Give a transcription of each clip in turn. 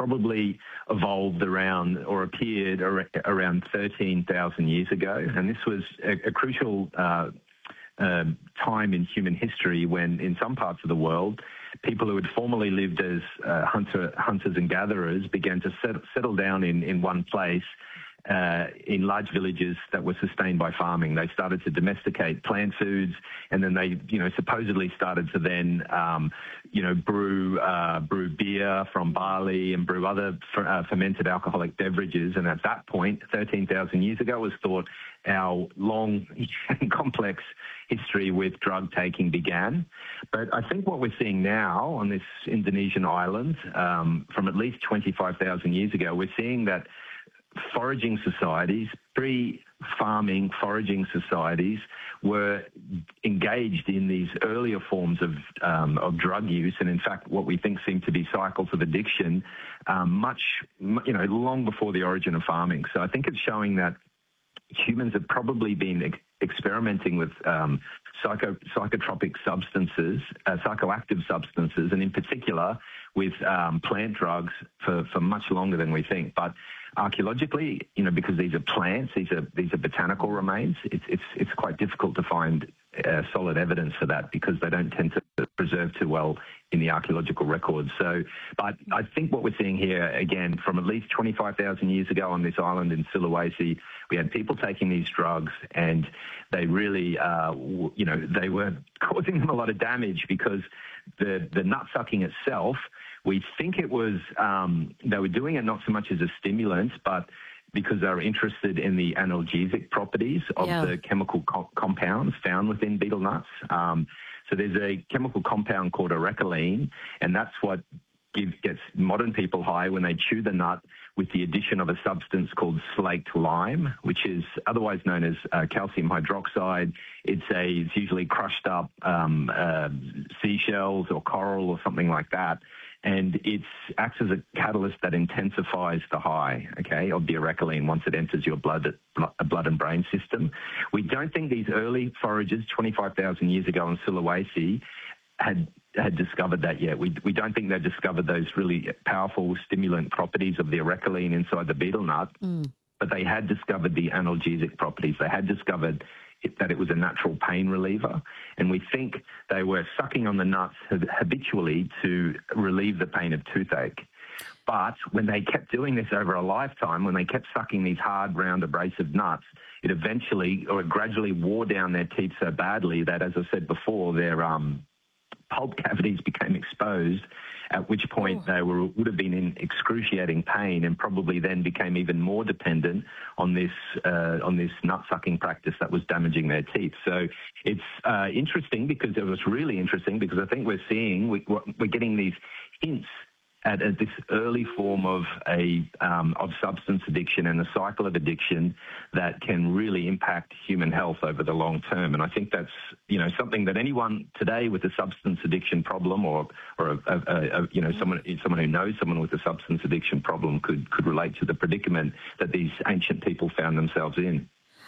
probably evolved around or appeared around 13,000 years ago. And this was a crucial time in human history when in some parts of the world, people who had formerly lived as hunters and gatherers began to settle down in one place in large villages that were sustained by farming. They started to domesticate plant foods, and then they, supposedly started to then, brew beer from barley and brew other fermented alcoholic beverages. And at that point, 13,000 years ago, it was thought our long and complex history with drug taking began. But I think what we're seeing now on this Indonesian island, from at least 25,000 years ago, we're seeing that foraging societies, pre-farming foraging societies, were engaged in these earlier forms of drug use, and in fact, what we think seem to be cycles of addiction, long before the origin of farming. So I think it's showing that humans have probably been experimenting with psychotropic substances, psychoactive substances, and in particular with plant drugs for much longer than we think. But archaeologically, because these are plants, these are botanical remains, it's quite difficult to find solid evidence for that because they don't tend to preserve too well in the archaeological records. So, but I think what we're seeing here, again, from at least 25,000 years ago on this island in Sulawesi, we had people taking these drugs, and they really, they were causing them a lot of damage because the nut sucking itself, we think it was, they were doing it not so much as a stimulant, but because they were interested in the analgesic properties of the chemical compounds found within betel nuts. So there's a chemical compound called arecaline, and that's what gets modern people high when they chew the nut with the addition of a substance called slaked lime, which is otherwise known as calcium hydroxide. It's usually crushed up seashells or coral or something like that. And it acts as a catalyst that intensifies the high, of the arecaline once it enters your blood and brain system. We don't think these early foragers, 25,000 years ago in Sulawesi, had discovered that yet. We don't think they discovered those really powerful stimulant properties of the arecaline inside the betel nut, but they had discovered the analgesic properties. They had discovered that it was a natural pain reliever, and we think they were sucking on the nuts habitually to relieve the pain of toothache. But when they kept doing this over a lifetime, when they kept sucking these hard, round, abrasive nuts, it gradually wore down their teeth so badly that, as I said before, their pulp cavities became exposed, at which point they would have been in excruciating pain and probably then became even more dependent on this nut-sucking practice that was damaging their teeth. So it's interesting because it was really interesting because I think we're getting these hints at this early form of substance addiction and a cycle of addiction that can really impact human health over the long term. And I think that's something that anyone today with a substance addiction problem or someone who knows someone with a substance addiction problem could relate to the predicament that these ancient people found themselves in.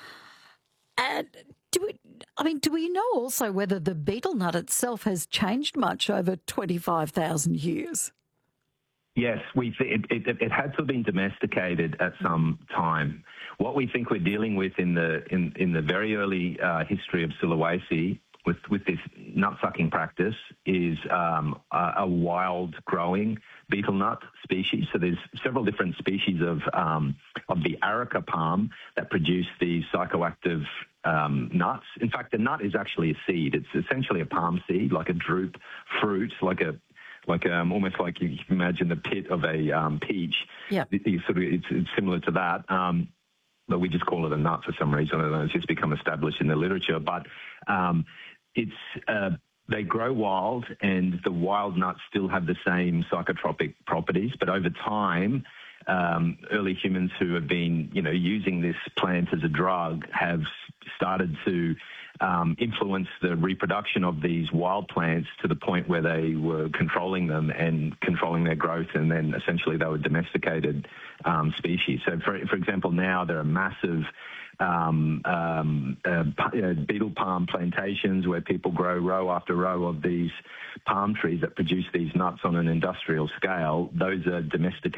And do we know also whether the betel nut itself has changed much over 25,000 years? Yes, it had to have been domesticated at some time. What we think we're dealing with in the very early history of Sulawesi with this nut-sucking practice is a wild-growing betel nut species. So there's several different species of the areca palm that produce these psychoactive nuts. In fact, the nut is actually a seed. It's essentially a palm seed, like a drupe fruit, almost like you can imagine the pit of a peach. Yeah, it's similar to that, but we just call it a nut for some reason. I don't know, it's just become established in the literature. But they grow wild, and the wild nuts still have the same psychotropic properties. But over time, early humans who have been, using this plant as a drug have started to influence the reproduction of these wild plants to the point where they were controlling them and controlling their growth, and then essentially they were domesticated species. So, for example, now there are massive betel palm plantations where people grow row after row of these palm trees that produce these nuts on an industrial scale. Those are domesticated